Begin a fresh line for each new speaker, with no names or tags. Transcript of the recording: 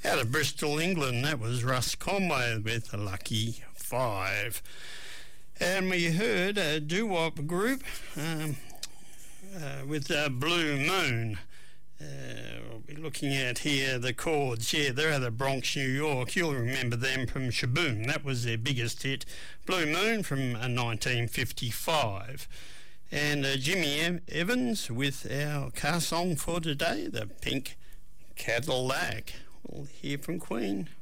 Out of Bristol, England, that was Russ Conway with a Lucky Five. And we heard a doo-wop group with Blue Moon. We'll be looking at here the chords. Yeah, they're out of Bronx, New York. You'll remember them from Shaboom. That was their biggest hit. Blue Moon from 1955. And Jimmy Evans with our car song for today, the Pink Cadillac. We'll hear from Queen.